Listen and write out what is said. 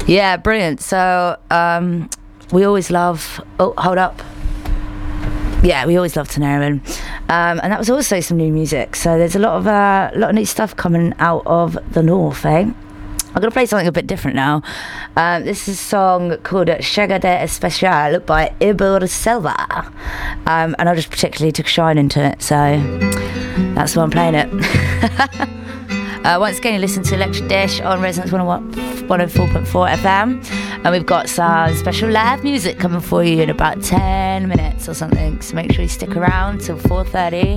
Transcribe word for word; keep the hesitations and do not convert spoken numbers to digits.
Yeah, brilliant. So um, we always love. Oh, hold up. Yeah, we always love Tinariwen, um, and that was also some new music. So there's a lot of uh, lot of new stuff coming out of the north, eh? I'm gonna play something a bit different now. Um, this is a song called Chega de Especial by Ibor Selva, um, and I just particularly took a shine into it, so that's why I'm playing it. uh, once again, you listen to Electric Dish on Resonance one oh four point four F M, and we've got some special live music coming for you in about ten minutes or something, so make sure you stick around till four thirty.